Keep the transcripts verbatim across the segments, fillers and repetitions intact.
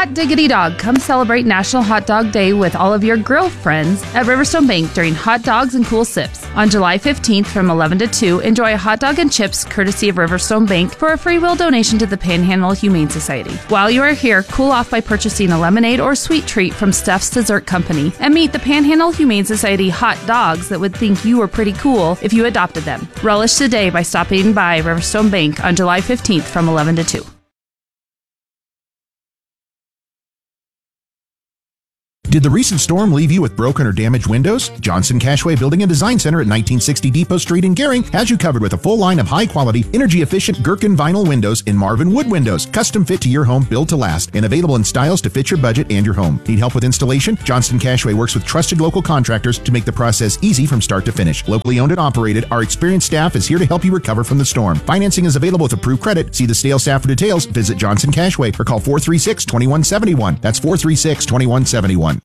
Hot diggity dog, come celebrate National Hot Dog Day with all of your grill friends at Riverstone Bank during hot dogs and cool sips. On July fifteenth from eleven to two, enjoy a hot dog and chips courtesy of Riverstone Bank for a free will donation to the Panhandle Humane Society. While you are here, cool off by purchasing a lemonade or sweet treat from Steph's Dessert Company and meet the Panhandle Humane Society hot dogs that would think you were pretty cool if you adopted them. Relish today by stopping by Riverstone Bank on July fifteenth from eleven to two. Did the recent storm leave you with broken or damaged windows? Johnson Cashway Building and Design Center at nineteen sixty Depot Street in Gering has you covered with a full line of high-quality, energy-efficient Gherkin vinyl windows in Marvin wood windows, custom fit to your home, built to last, and available in styles to fit your budget and your home. Need help with installation? Johnson Cashway works with trusted local contractors to make the process easy from start to finish. Locally owned and operated, our experienced staff is here to help you recover from the storm. Financing is available with approved credit. See the sales staff for details. Visit Johnson Cashway or call four three six, two one seven one. That's four three six, two one seven one.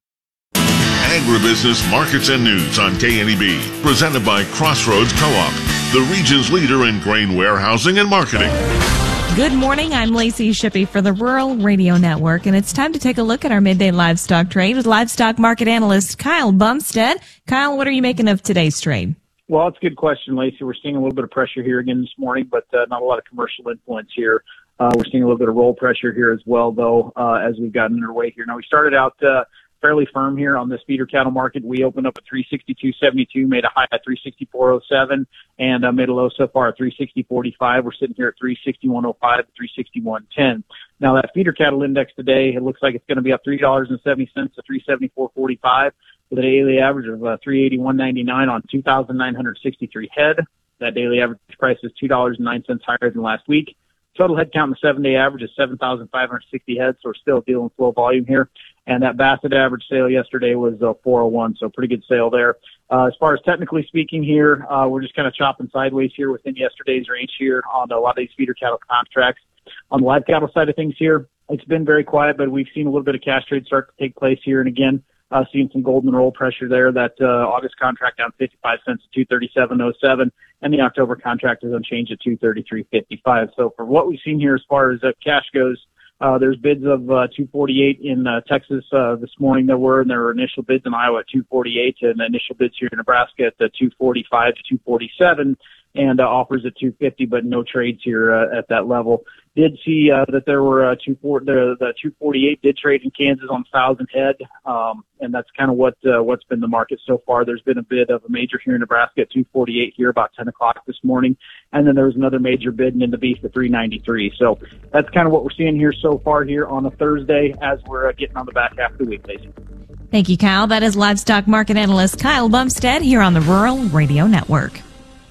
Agribusiness Markets and News on K N E B, presented by Crossroads Co-op, the region's leader in grain warehousing and marketing. Good morning, I'm Lacey Shippey for the Rural Radio Network, and it's time to take a look at our midday livestock trade with livestock market analyst Kyle Bumstead. Kyle, what are you making of today's trade? Well, it's a good question, Lacey. We're seeing a little bit of pressure here again this morning, but uh, not a lot of commercial influence here. Uh, we're seeing a little bit of roll pressure here as well, though, uh, as we've gotten underway here. Now, we started out uh, fairly firm here on this feeder cattle market. We opened up at three sixty-two seventy-two, made a high at three sixty-four oh seven, and uh, made a low so far at three sixty forty-five. We're sitting here at three sixty-one oh five, three sixty-one ten. Now, that feeder cattle index today, it looks like it's going to be up three dollars and seventy cents to three seventy-four forty-five with a daily average of uh, three eighty-one ninety-nine on two thousand nine hundred sixty-three head. That daily average price is two dollars and nine cents higher than last week. Total head count in the seven-day average is seven thousand five hundred sixty heads, so we're still dealing slow volume here. And that Bassett average sale yesterday was uh, four oh one, so pretty good sale there. Uh, as far as technically speaking here, uh, we're just kind of chopping sideways here within yesterday's range here on a lot of these feeder cattle contracts. On the live cattle side of things here, it's been very quiet, but we've seen a little bit of cash trade start to take place here. And again, uh, seeing some golden roll pressure there. That uh, August contract down fifty-five cents to two thirty-seven oh seven, and the October contract is unchanged at two thirty-three fifty-five. So for what we've seen here as far as uh, cash goes, Uh, there's bids of uh, two forty-eight in uh, Texas uh, this morning. There were, and there were initial bids in Iowa at two forty-eight, and initial bids here in Nebraska at the two forty-five to two forty-seven, and uh, offers at two fifty, but no trades here uh, at that level. Did see uh, that there were uh, two four, the, the two forty-eight did trade in Kansas on one thousand head, um, and that's kind of what uh, what's been the market so far. There's been a bid of a major here in Nebraska at two forty-eight here about ten o'clock this morning, and then there was another major bid in the beef at three ninety-three. So that's kind of what we're seeing here so far here on a Thursday as we're uh, getting on the back half of the week, basically. Thank you, Kyle. That is livestock market analyst Kyle Bumstead here on the Rural Radio Network.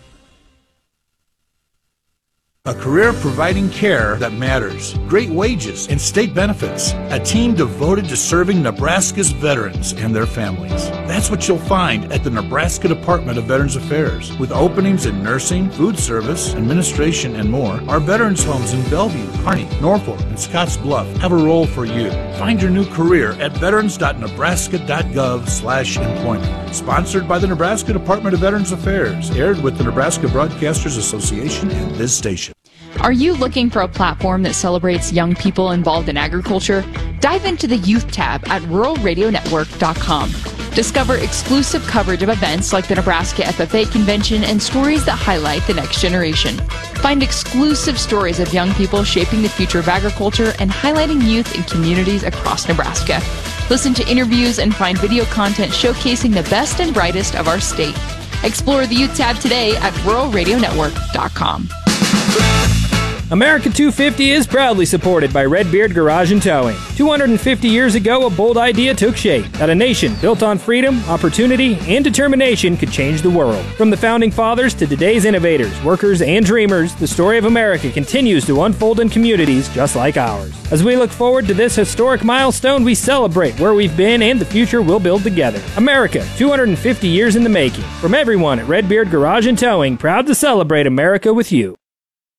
A career providing care that matters, great wages and state benefits, a team devoted to serving Nebraska's veterans and their families. That's what you'll find at the Nebraska Department of Veterans Affairs. With openings in nursing, food service, administration, and more, our veterans homes in Bellevue, Kearney, Norfolk, and Scotts Bluff have a role for you. Find your new career at veterans.nebraska.gov slash employment. Sponsored by the Nebraska Department of Veterans Affairs. Aired with the Nebraska Broadcasters Association and this station. Are you looking for a platform that celebrates young people involved in agriculture? Dive into the Youth tab at rural radio network dot com. Discover exclusive coverage of events like the Nebraska F F A Convention and stories that highlight the next generation. Find exclusive stories of young people shaping the future of agriculture and highlighting youth in communities across Nebraska. Listen to interviews and find video content showcasing the best and brightest of our state. Explore the Youth tab today at rural radio network dot com. America two fifty is proudly supported by Redbeard Garage and Towing. two hundred fifty years ago, a bold idea took shape that a nation built on freedom, opportunity, and determination could change the world. From the founding fathers to today's innovators, workers, and dreamers, the story of America continues to unfold in communities just like ours. As we look forward to this historic milestone, we celebrate where we've been and the future we'll build together. America, two hundred fifty years in the making. From everyone at Redbeard Garage and Towing, proud to celebrate America with you.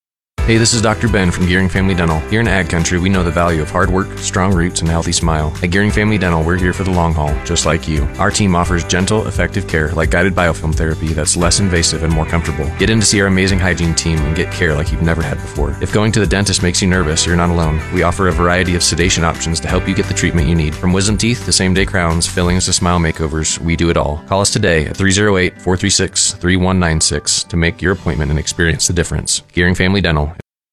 Hey, this is Doctor Ben from Gearing Family Dental. Here in Ag Country, we know the value of hard work, strong roots, and a healthy smile. At Gearing Family Dental, we're here for the long haul, just like you. Our team offers gentle, effective care like guided biofilm therapy that's less invasive and more comfortable. Get in to see our amazing hygiene team and get care like you've never had before. If going to the dentist makes you nervous, you're not alone. We offer a variety of sedation options to help you get the treatment you need. From wisdom teeth to same-day crowns, fillings to smile makeovers, we do it all. Call us today at three oh eight, four three six, three one nine six to make your appointment and experience the difference. Gearing Family Dental.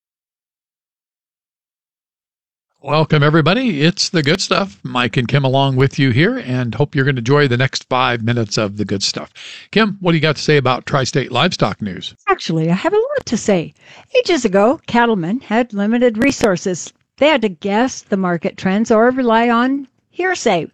Welcome, everybody. It's The Good Stuff. Mike and Kim along with you here, and hope you're going to enjoy the next five minutes of The Good Stuff. Kim, what do you got to say about Tri-State livestock news? Actually, I have a lot to say. Ages ago, cattlemen had limited resources. They had to guess the market trends or rely on hearsay.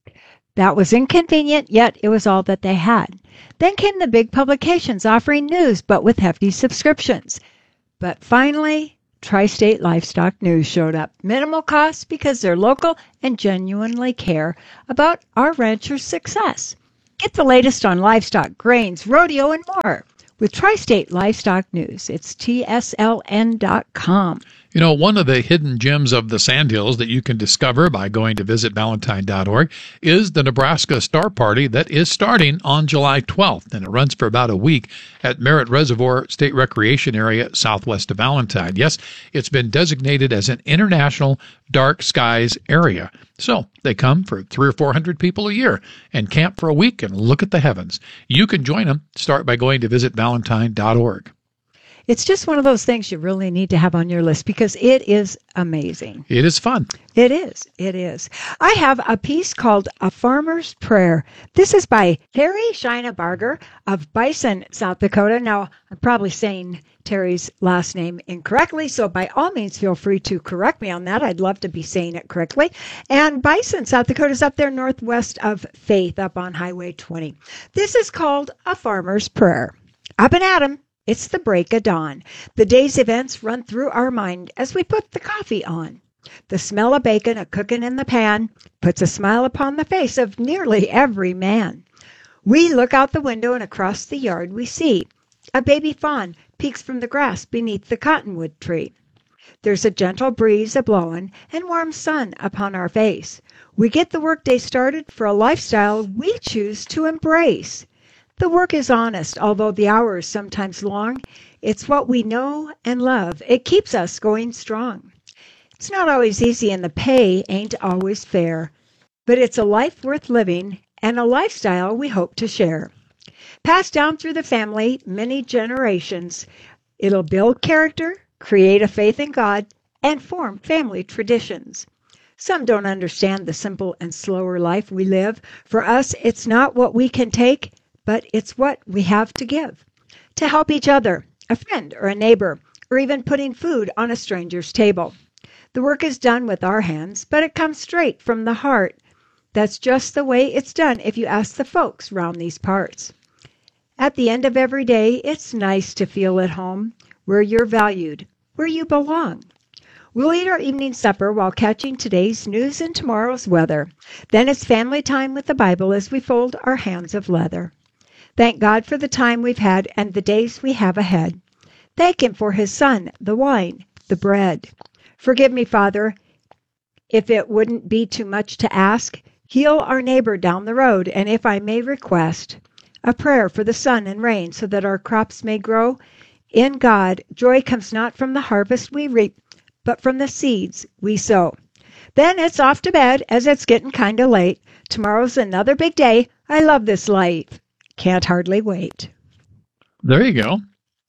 That was inconvenient, yet it was all that they had. Then came the big publications offering news, but with hefty subscriptions. But finally, Tri-State Livestock News showed up. Minimal cost because they're local and genuinely care about our ranchers' success. Get the latest on livestock, grains, rodeo, and more with Tri-State Livestock News. It's T S L N dot com. You know, one of the hidden gems of the Sandhills that you can discover by going to visit valentine dot org is the Nebraska Star Party that is starting on July twelfth, and it runs for about a week at Merritt Reservoir State Recreation Area southwest of Valentine. Yes, it's been designated as an international dark skies area. So they come for three or four hundred people a year and camp for a week and look at the heavens. You can join them. Start by going to visit valentine dot org. It's just one of those things you really need to have on your list because it is amazing. It is fun. It is. It is. I have a piece called A Farmer's Prayer. This is by Terry Scheinabarger of Bison, South Dakota. Now, I'm probably saying Terry's last name incorrectly, so by all means, feel free to correct me on that. I'd love to be saying it correctly. And Bison, South Dakota is up there northwest of Faith, up on Highway twenty. This is called A Farmer's Prayer. Up and at 'em. It's the break of dawn. The day's events run through our mind as we put the coffee on. The smell of bacon a cooking in the pan puts a smile upon the face of nearly every man. We look out the window and across the yard we see a baby fawn peeks from the grass beneath the cottonwood tree. There's a gentle breeze a-blowin' and warm sun upon our face. We get the workday started for a lifestyle we choose to embrace. The work is honest, although the hours sometimes long. It's what we know and love. It keeps us going strong. It's not always easy and the pay ain't always fair, but it's a life worth living and a lifestyle we hope to share. Passed down through the family many generations, it'll build character, create a faith in God, and form family traditions. Some don't understand the simple and slower life we live. For us, it's not what we can take, but it's what we have to give. To help each other, a friend or a neighbor, or even putting food on a stranger's table. The work is done with our hands, but it comes straight from the heart. That's just the way it's done if you ask the folks round these parts. At the end of every day, it's nice to feel at home, where you're valued, where you belong. We'll eat our evening supper while catching today's news and tomorrow's weather. Then it's family time with the Bible as we fold our hands of leather. Thank God for the time we've had and the days we have ahead. Thank Him for His Son, the wine, the bread. Forgive me, Father, if it wouldn't be too much to ask. Heal our neighbor down the road, and if I may request, a prayer for the sun and rain so that our crops may grow. In God, joy comes not from the harvest we reap, but from the seeds we sow. Then it's off to bed as it's getting kind of late. Tomorrow's another big day. I love this life. Can't hardly wait. There you go.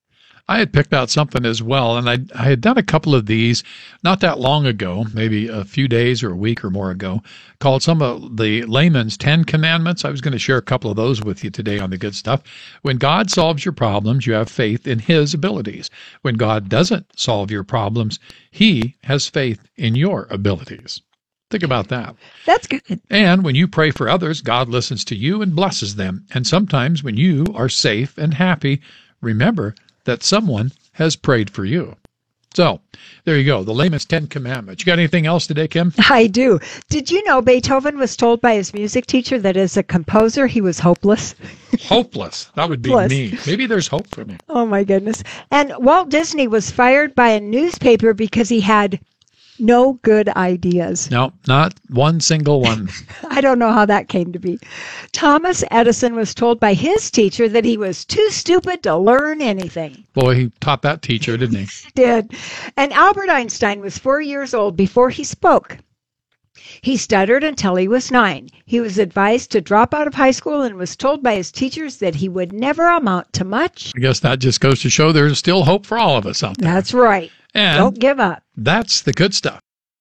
I had picked out something as well, and I, I had done a couple of these not that long ago, maybe a few days or a week or more ago, called some of the layman's Ten Commandments. I was going to share a couple of those with you today on The Good Stuff. When God solves your problems, you have faith in His abilities. When God doesn't solve your problems, He has faith in your abilities. Think about that. That's good. And when you pray for others, God listens to you and blesses them. And sometimes when you are safe and happy, remember that someone has prayed for you. So there you go. The layman's Ten Commandments. You got anything else today, Kim? I do. Did you know Beethoven was told by his music teacher that as a composer, he was hopeless? Hopeless. That would be Hopeless. me. Maybe there's hope for me. Oh, my goodness. And Walt Disney was fired by a newspaper because he had no good ideas. No, not one single one. I don't know how that came to be. Thomas Edison was told by his teacher that he was too stupid to learn anything. Boy, he taught that teacher, didn't he? Did. And Albert Einstein was four years old before he spoke. He stuttered until he was nine. He was advised to drop out of high school and was told by his teachers that he would never amount to much. I guess that just goes to show there's still hope for all of us out there. That's right. And don't give up. That's the good stuff.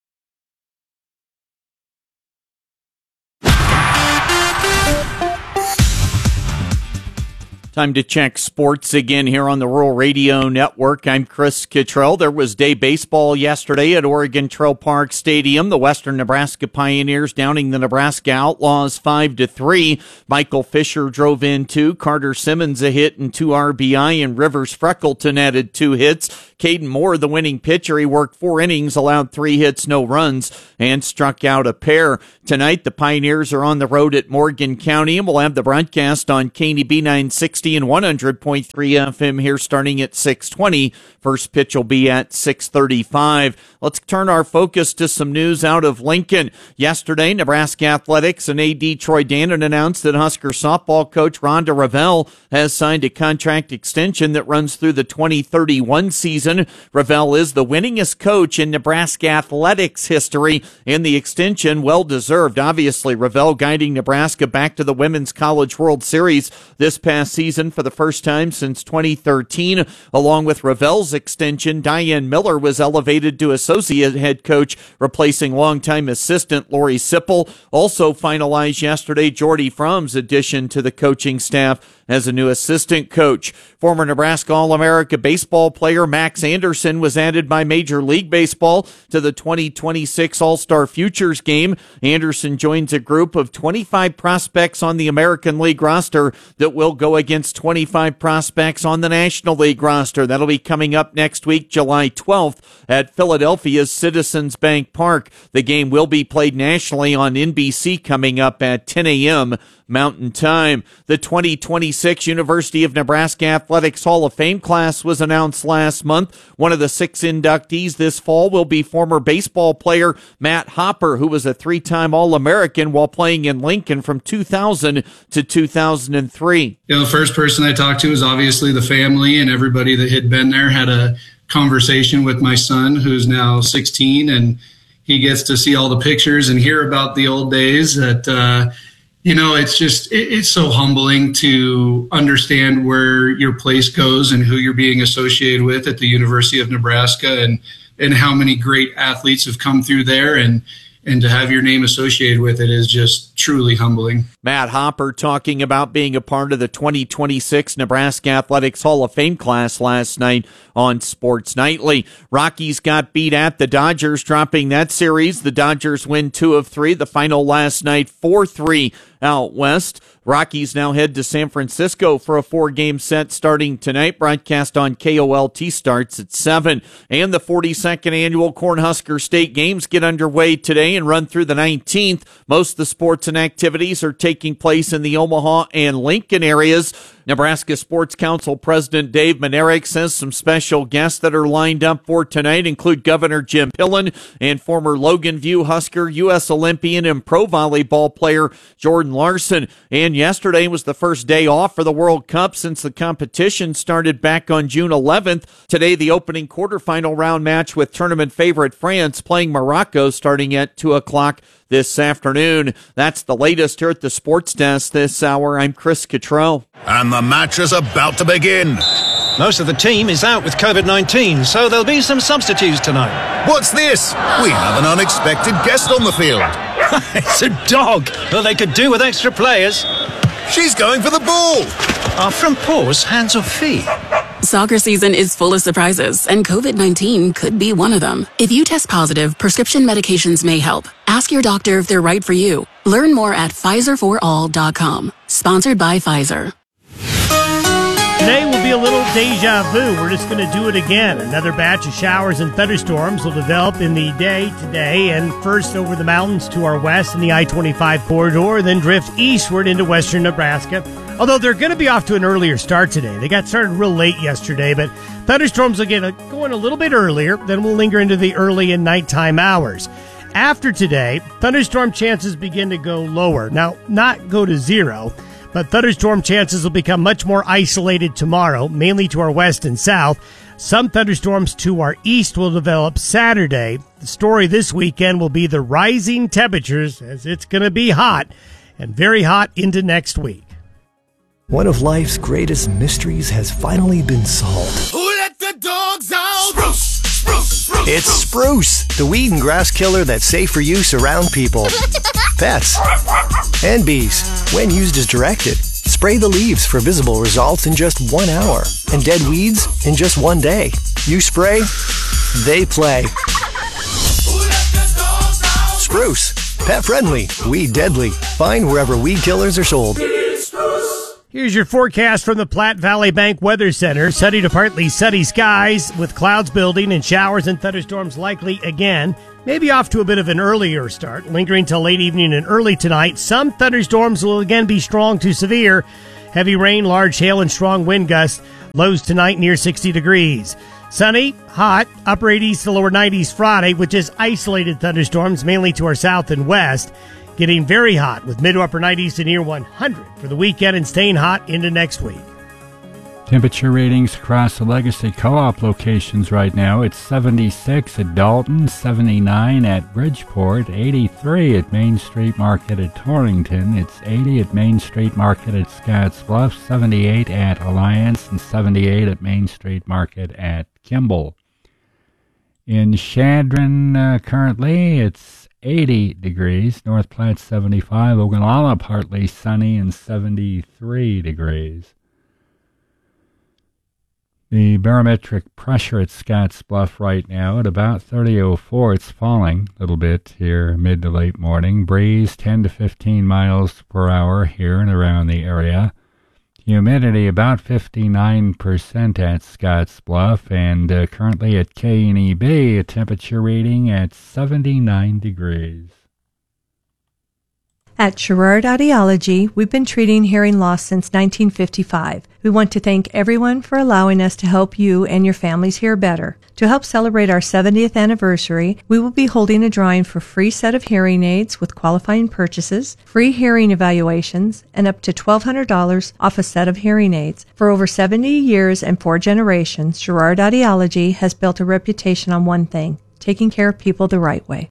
Time to check sports again here on the Rural Radio Network. I'm Chris Cottrell. There was day baseball yesterday at Oregon Trail Park Stadium. The Western Nebraska Pioneers downing the Nebraska Outlaws five to three. Michael Fisher drove in two. Carter Simmons a hit and two R B I, and Rivers Freckleton added two hits. Caden Moore, the winning pitcher, he worked four innings, allowed three hits, no runs, and struck out a pair. Tonight, the Pioneers are on the road at Morgan County, and we'll have the broadcast on K N E B nine sixty and one hundred point three F M here starting at six twenty. First pitch will be at six thirty-five. Let's turn our focus to some news out of Lincoln. Yesterday, Nebraska Athletics and A D Troy Dannon announced that Husker softball coach Rhonda Ravel has signed a contract extension that runs through the twenty thirty-one season. Ravel is the winningest coach in Nebraska athletics history, and the extension well-deserved. Obviously, Ravel guiding Nebraska back to the Women's College World Series this past season for the first time since twenty thirteen. Along with Ravel's extension, Diane Miller was elevated to associate head coach, replacing longtime assistant Lori Sipple. Also finalized yesterday, Jordy Fromm's addition to the coaching staff as a new assistant coach. Former Nebraska All-America baseball player Max Anderson was added by Major League Baseball to the twenty twenty-six All-Star Futures game. Anderson joins a group of twenty-five prospects on the American League roster that will go against twenty-five prospects on the National League roster. That'll be coming up next week, July twelfth, at Philadelphia's Citizens Bank Park. The game will be played nationally on N B C coming up at ten a.m. Mountain Time. The twenty twenty-six University of Nebraska Athletics Hall of Fame class was announced last month. One of the six inductees this fall will be former baseball player Matt Hopper, who was a three-time All-American while playing in Lincoln from two thousand to two thousand three. You know, the first person I talked to was obviously the family, and everybody that had been there. Had a conversation with my son, who's now sixteen, and he gets to see all the pictures and hear about the old days that, uh, you know, it's just, it, it's so humbling to understand where your place goes and who you're being associated with at the University of Nebraska, and, and how many great athletes have come through there, and, and to have your name associated with it is just truly humbling. Matt Hopper talking about being a part of the twenty twenty-six Nebraska Athletics Hall of Fame class last night on Sports Nightly. Rockies got beat at the Dodgers, dropping that series. The Dodgers win two of three. The final last night, four three out west. Rockies now head to San Francisco for a four-game set starting tonight. Broadcast on K O L T starts at seven. And the forty-second annual Cornhusker State Games get underway today and run through the nineteenth. Most of the sports and activities are taking place in the Omaha and Lincoln areas. Nebraska Sports Council President Dave Manerick says some special guests that are lined up for tonight include Governor Jim Pillen and former Logan View Husker, U S Olympian, and pro volleyball player Jordan Larson. And yesterday was the first day off for the World Cup since the competition started back on June eleventh. Today, the opening quarterfinal round match with tournament favorite France playing Morocco starting at two o'clock this afternoon. That's the latest here at the Sports Desk this hour. I'm Chris Cottrell. And the match is about to begin. Most of the team is out with covid nineteen, so there'll be some substitutes tonight. What's this? We have an unexpected guest on the field. It's a dog. Well, they could do with extra players. She's going for the ball. Are front paws hands or feet? Soccer season is full of surprises, and covid nineteen could be one of them. If you test positive, prescription medications may help. Ask your doctor if they're right for you. Learn more at Pfizer for all dot com. Sponsored by Pfizer. Today will be a little deja vu. We're just going to do it again. Another batch of showers and thunderstorms will develop in the day today, and first over the mountains to our west in the I twenty-five corridor, then drift eastward into western Nebraska. Although they're going to be off to an earlier start today. They got started real late yesterday, but thunderstorms will get going a little bit earlier, then will linger into the early and nighttime hours. After today, thunderstorm chances begin to go lower. Now, not go to zero, but thunderstorm chances will become much more isolated tomorrow, mainly to our west and south. Some thunderstorms to our east will develop Saturday. The story this weekend will be the rising temperatures, as it's going to be hot, and very hot into next week. One of life's greatest mysteries has finally been solved. Who let the dogs out? Spruce, spruce, spruce. It's Spruce, the weed and grass killer that's safe for use around people, pets, and bees. When used as directed, spray the leaves for visible results in just one hour and dead weeds in just one day. You spray, they play. Spruce, pet friendly, weed deadly. Find wherever weed killers are sold. Here's your forecast from the Platte Valley Bank Weather Center. Sunny to partly sunny skies with clouds building and showers and thunderstorms likely again. Maybe off to a bit of an earlier start, lingering till late evening and early tonight. Some thunderstorms will again be strong to severe. Heavy rain, large hail, and strong wind gusts. Lows tonight near sixty degrees. Sunny, hot, upper eighties to lower nineties Friday, with just isolated thunderstorms mainly to our south and west. Getting very hot with mid to upper nineties to near one hundred for the weekend and staying hot into next week. Temperature ratings across the Legacy Co-op locations right now. It's seventy-six at Dalton, seventy-nine at Bridgeport, eighty-three at Main Street Market at Torrington. It's eighty at Main Street Market at Scottsbluff, seventy-eight at Alliance, and seventy-eight at Main Street Market at Kimball. In Chadron, uh, currently, it's eighty degrees. North Platte, seventy-five. Ogallala, partly sunny and seventy-three degrees. The barometric pressure at Scottsbluff right now at about thirty oh four. It's falling a little bit here mid to late morning. Breeze ten to fifteen miles per hour here and around the area. Humidity about fifty-nine percent at Scottsbluff, and uh, currently at K N E B, a temperature reading at seventy-nine degrees. At Sherrard Audiology, we've been treating hearing loss since nineteen fifty-five. We want to thank everyone for allowing us to help you and your families hear better. To help celebrate our seventieth anniversary, we will be holding a drawing for a free set of hearing aids with qualifying purchases, free hearing evaluations, and up to twelve hundred dollars off a set of hearing aids. For over seventy years and four generations, Sherrard Audiology has built a reputation on one thing: taking care of people the right way.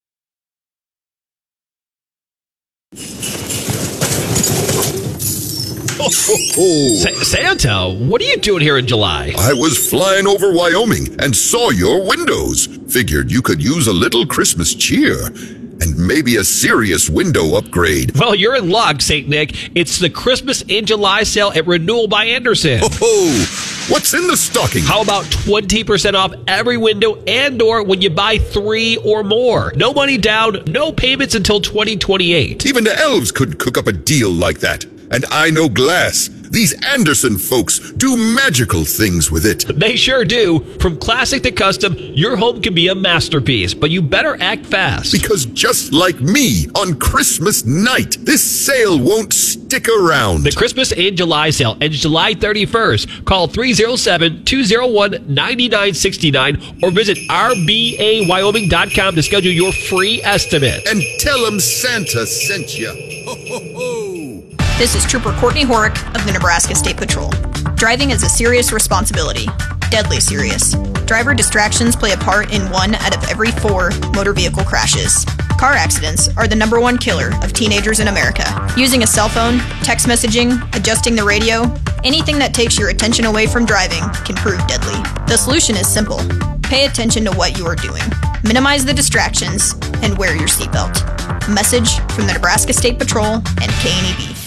Ho, ho, ho. Sa- Santa, what are you doing here in July? I was flying over Wyoming and saw your windows. Figured you could use a little Christmas cheer and maybe a serious window upgrade. Well, you're in luck, Saint Nick. It's the Christmas in July sale at Renewal by Anderson. Ho, ho. What's in the stocking? How about twenty percent off every window and door when you buy three or more? No money down, no payments until twenty twenty-eight. Even the elves could cook up a deal like that. And I know glass. These Anderson folks do magical things with it. They sure do. From classic to custom, your home can be a masterpiece, but you better act fast. Because just like me, on Christmas night, this sale won't stick around. The Christmas in July sale ends July thirty-first. Call three oh seven, two oh one, nine nine six nine or visit r b a wyoming dot com to schedule your free estimate. And tell them Santa sent you. Ho, ho, ho. This is Trooper Courtney Horick of the Nebraska State Patrol. Driving is a serious responsibility, deadly serious. Driver distractions play a part in one out of every four motor vehicle crashes. Car accidents are the number one killer of teenagers in America. Using a cell phone, text messaging, adjusting the radio, anything that takes your attention away from driving can prove deadly. The solution is simple. Pay attention to what you are doing. Minimize the distractions and wear your seatbelt. A message from the Nebraska State Patrol and K N E B.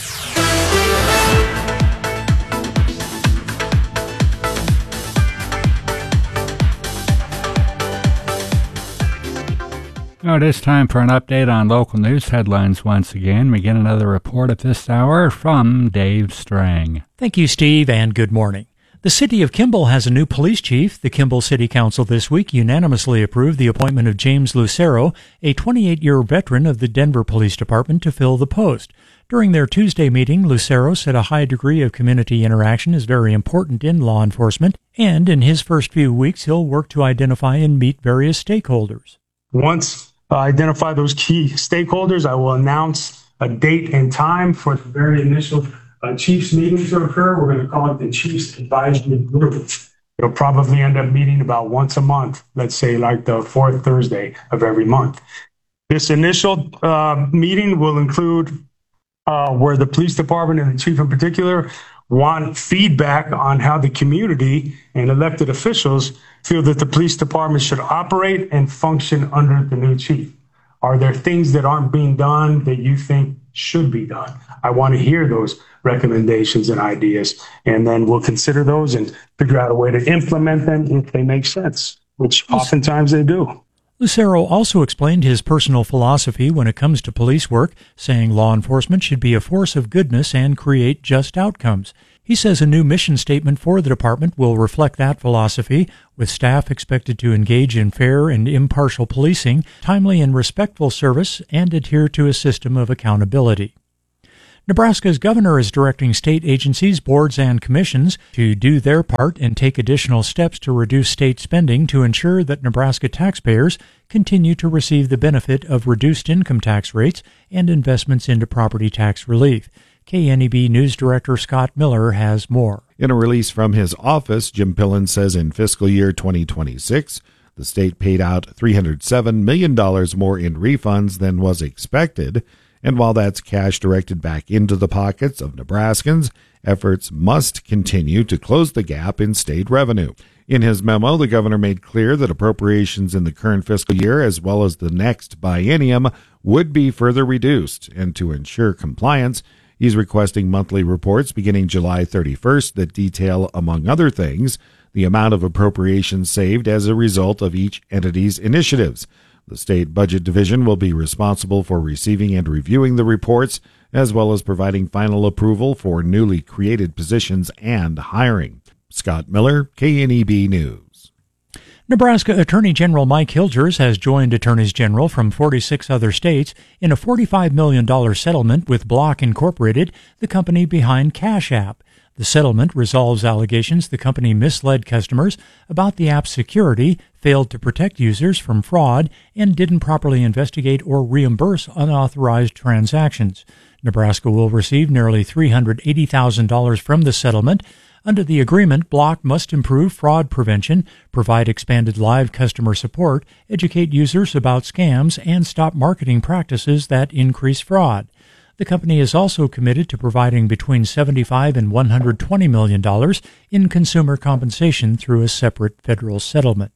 So it is time for an update on local news headlines once again. We get another report at this hour from Dave Strang. Thank you, Steve, and good morning. The city of Kimball has a new police chief. The Kimball City Council this week unanimously approved the appointment of James Lucero, a twenty-eight-year veteran of the Denver Police Department, to fill the post. During their Tuesday meeting, Lucero said a high degree of community interaction is very important in law enforcement, and in his first few weeks, he'll work to identify and meet various stakeholders. Once I identify those key stakeholders, I will announce a date and time for the very initial uh, Chiefs meeting to occur. We're going to call it the Chiefs Advisory Group. It'll probably end up meeting about once a month, let's say like the fourth Thursday of every month. This initial uh, meeting will include uh, where the police department and the chief in particular want feedback on how the community and elected officials feel that the police department should operate and function under the new chief. Are there things that aren't being done that you think should be done? I want to hear those recommendations and ideas, and then we'll consider those and figure out a way to implement them if they make sense, which oftentimes they do. Lucero also explained his personal philosophy when it comes to police work, saying law enforcement should be a force of goodness and create just outcomes. He says a new mission statement for the department will reflect that philosophy, with staff expected to engage in fair and impartial policing, timely and respectful service, and adhere to a system of accountability. Nebraska's governor is directing state agencies, boards, and commissions to do their part and take additional steps to reduce state spending to ensure that Nebraska taxpayers continue to receive the benefit of reduced income tax rates and investments into property tax relief. K N E B News Director Scott Miller has more. In a release from his office, Jim Pillen says in fiscal year twenty twenty-six, the state paid out three hundred seven million dollars more in refunds than was expected. And while that's cash directed back into the pockets of Nebraskans, efforts must continue to close the gap in state revenue. In his memo, the governor made clear that appropriations in the current fiscal year as well as the next biennium would be further reduced. And to ensure compliance, he's requesting monthly reports beginning July thirty-first that detail, among other things, the amount of appropriations saved as a result of each entity's initiatives. The State Budget Division will be responsible for receiving and reviewing the reports, as well as providing final approval for newly created positions and hiring. Scott Miller, K N E B News. Nebraska Attorney General Mike Hilgers has joined attorneys general from forty-six other states in a forty-five million dollars settlement with Block Incorporated, the company behind Cash App. The settlement resolves allegations the company misled customers about the app's security, failed to protect users from fraud, and didn't properly investigate or reimburse unauthorized transactions. Nebraska will receive nearly three hundred eighty thousand dollars from the settlement. Under the agreement, Block must improve fraud prevention, provide expanded live customer support, educate users about scams, and stop marketing practices that increase fraud. The company is also committed to providing between seventy-five and one hundred twenty million dollars in consumer compensation through a separate federal settlement.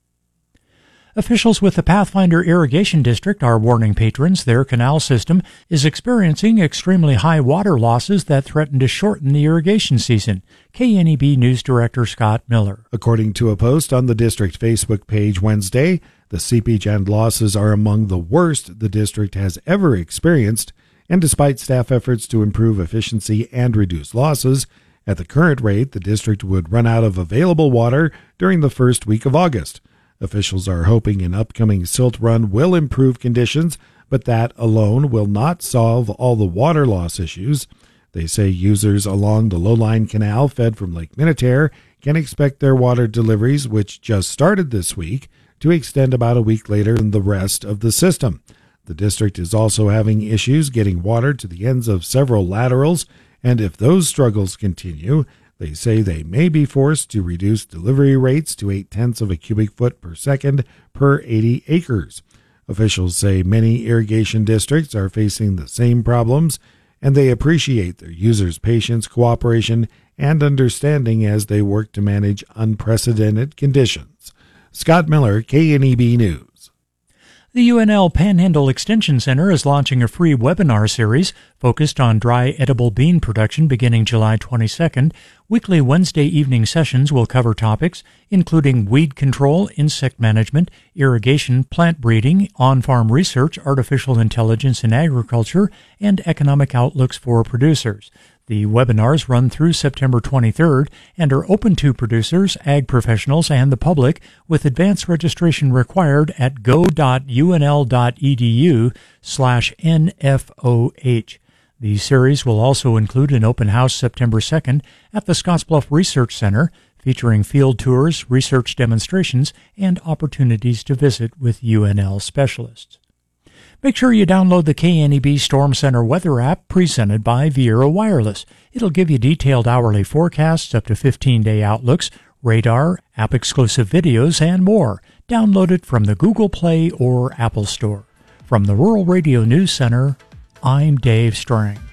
Officials with the Pathfinder Irrigation District are warning patrons their canal system is experiencing extremely high water losses that threaten to shorten the irrigation season. K N E B News Director Scott Miller. According to a post on the district Facebook page Wednesday, the seepage and losses are among the worst the district has ever experienced. And despite staff efforts to improve efficiency and reduce losses, at the current rate, the district would run out of available water during the first week of August. Officials are hoping an upcoming silt run will improve conditions, but that alone will not solve all the water loss issues. They say users along the Lowline Canal fed from Lake Minnetonka can expect their water deliveries, which just started this week, to extend about a week later than the rest of the system. The district is also having issues getting water to the ends of several laterals, and if those struggles continue, they say they may be forced to reduce delivery rates to eight-tenths of a cubic foot per second per eighty acres. Officials say many irrigation districts are facing the same problems, and they appreciate their users' patience, cooperation, and understanding as they work to manage unprecedented conditions. Scott Miller, K N E B News. The U N L Panhandle Extension Center is launching a free webinar series focused on dry edible bean production beginning July twenty-second. Weekly Wednesday evening sessions will cover topics including weed control, insect management, irrigation, plant breeding, on-farm research, artificial intelligence in agriculture, and economic outlooks for producers. The webinars run through September twenty-third and are open to producers, ag professionals, and the public, with advance registration required at go.unl.edu slash NFOH. The series will also include an open house September second at the Scottsbluff Research Center, featuring field tours, research demonstrations, and opportunities to visit with U N L specialists. Make sure you download the K N E B Storm Center weather app presented by Viera Wireless. It'll give you detailed hourly forecasts, up to fifteen-day outlooks, radar, app-exclusive videos, and more. Download it from the Google Play or Apple Store. From the Rural Radio News Center, I'm Dave Strang.